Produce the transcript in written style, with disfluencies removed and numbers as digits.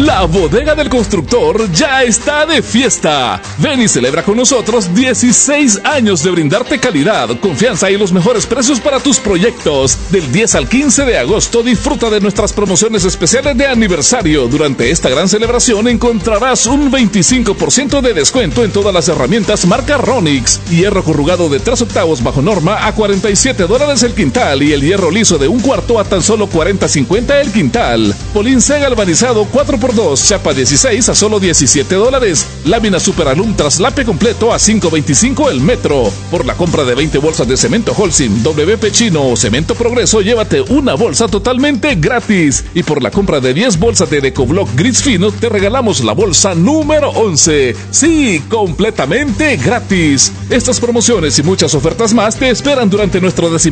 La Bodega del Constructor ya está de fiesta. Ven y celebra con nosotros 16 años de brindarte calidad, confianza y los mejores precios para tus proyectos. Del 10 al 15 de agosto disfruta de nuestras promociones especiales de aniversario. Durante esta gran celebración encontrarás un 25% de descuento en todas las herramientas marca Ronix. Hierro corrugado de 3/8 bajo norma a $47 el quintal y el hierro liso de 1/4 a tan solo $40.50 el quintal. Polincé galvanizado 4x2, chapa 16 a solo $17. Lámina Super Alum traslape completo a $5.25 el metro. Por la compra de 20 bolsas de cemento Holcim, WP Chino o Cemento Progreso, llévate una bolsa totalmente gratis. Y por la compra de 10 bolsas de Decoblock Gris Fino, te regalamos la bolsa número 11. Sí, completamente gratis. Estas promociones y muchas ofertas más te esperan durante nuestro